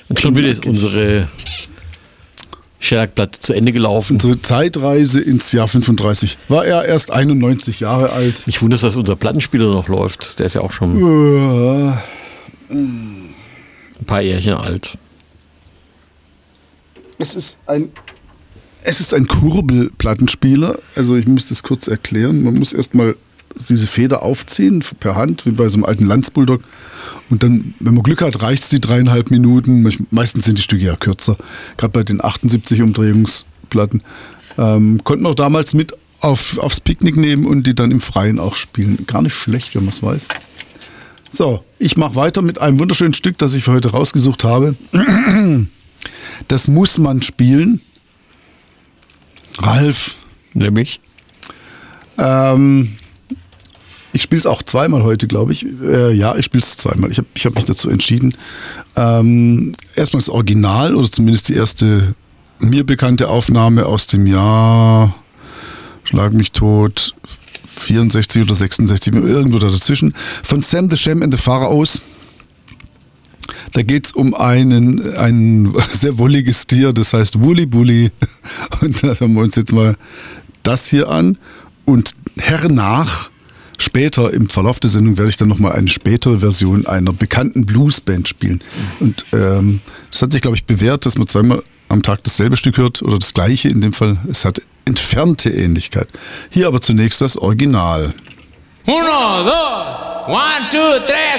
Und schon wieder ist unsere Schellackplatte zu Ende gelaufen. Unsere Zeitreise ins Jahr 35. War er erst 91 Jahre alt. Mich wundert, dass unser Plattenspieler noch läuft. Der ist ja auch schon ein paar Jährchen alt. Es ist ein Kurbelplattenspieler. Also ich muss das kurz erklären. Man muss erstmal diese Feder aufziehen per Hand, wie bei so einem alten Landsbulldog. Und dann, wenn man Glück hat, reicht es die 3,5 Minuten. Meistens sind die Stücke ja kürzer. Gerade bei den 78 Umdrehungsplatten. Konnten wir auch damals mit aufs Picknick nehmen und die dann im Freien auch spielen. Gar nicht schlecht, wenn man es weiß. So, ich mache weiter mit einem wunderschönen Stück, das ich für heute rausgesucht habe. Das muss man spielen. Ralf. Nämlich? Ich spiele es auch zweimal heute, glaube ich. Ja, ich spiele es zweimal. Ich hab mich dazu entschieden. Erstmal das Original oder zumindest die erste mir bekannte Aufnahme aus dem Jahr, schlag mich tot, 64 oder 66, irgendwo da dazwischen, von Sam the Sham and the Pharaohs. Da geht es um ein sehr wolliges Tier, das heißt Woolly Bully. Und da hören wir uns jetzt mal das hier an. Und hernach, später im Verlauf der Sendung, werde ich dann nochmal eine spätere Version einer bekannten Bluesband spielen. Und das hat sich, glaube ich, bewährt, dass man zweimal am Tag dasselbe Stück hört oder das gleiche in dem Fall. Es hat entfernte Ähnlichkeit. Hier aber zunächst das Original. 1, 2, 1, 2, 3,